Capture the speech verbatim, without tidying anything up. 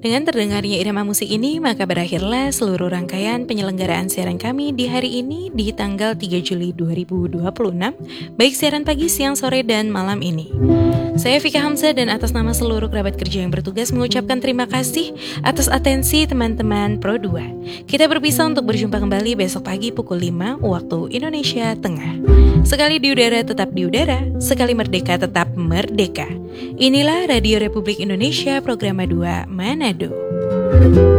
Dengan terdengarnya irama musik ini, maka berakhirlah seluruh rangkaian penyelenggaraan siaran kami di hari ini di tanggal tiga Juli dua ribu dua puluh enam, baik siaran pagi, siang, sore, dan malam ini. Saya Vika Hamzah dan atas nama seluruh kerabat kerja yang bertugas mengucapkan terima kasih atas atensi teman-teman Pro dua. Kita berpisah untuk berjumpa kembali besok pagi pukul lima waktu Indonesia Tengah. Sekali di udara tetap di udara, sekali merdeka tetap merdeka. Inilah Radio Republik Indonesia Programa dua Manado.